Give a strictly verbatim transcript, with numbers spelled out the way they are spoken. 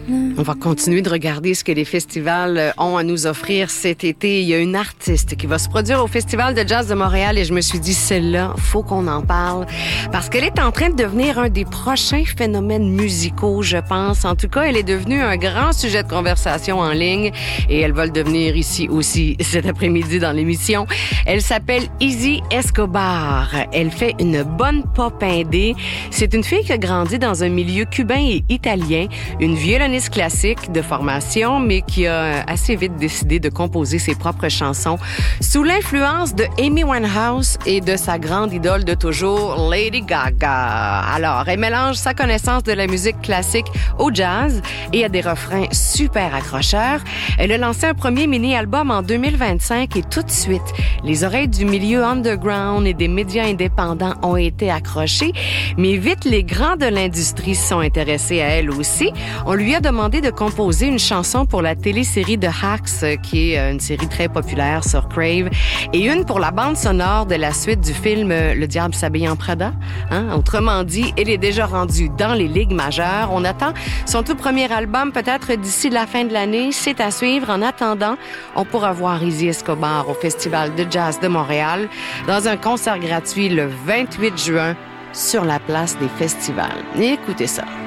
On va continuer de regarder ce que les festivals ont à nous offrir cet été. Il y a une artiste qui va se produire au Festival de jazz de Montréal et je me suis dit, celle-là, faut qu'on en parle parce qu'elle est en train de devenir un des prochains phénomènes musicaux, je pense. En tout cas, elle est devenue un grand sujet de conversation en ligne et elle va le devenir ici aussi cet après-midi dans l'émission. Elle s'appelle Izzy Escobar. Elle fait une bonne pop indé. C'est une fille qui a grandi dans un milieu cubain et italien, une violoniste classique de formation, mais qui a assez vite décidé de composer ses propres chansons sous l'influence de Amy Winehouse et de sa grande idole de toujours, Lady Gaga. Alors, elle mélange sa connaissance de la musique classique au jazz et à des refrains super accrocheurs. Elle a lancé un premier mini-album en deux mille vingt-cinq et tout de suite, les oreilles du milieu underground et des médias indépendants ont été accrochées, mais vite, les grands de l'industrie se sont intéressés à elle aussi. On lui a demandé de composer une chanson pour la télésérie de Hacks, qui est une série très populaire sur Crave, et une pour la bande sonore de la suite du film Le Diable s'habille en Prada. Hein? Autrement dit, elle est déjà rendue dans les ligues majeures. On attend son tout premier album, peut-être d'ici la fin de l'année. C'est à suivre. En attendant, on pourra voir Izzy Escobar au Festival de jazz de Montréal dans un concert gratuit le vingt-huit juin sur la place des festivals. Écoutez ça.